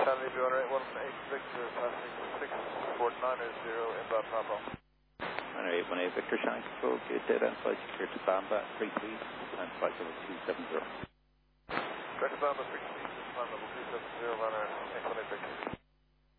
Charlie, Bureau 18 Victor, passing 649 inbound Papa. 918 Victor, Shannon Control, gate data and flight secure to Bamba 33 and flight level 270. Direct to Bamba 33, flight level 270, runner 818 Victor.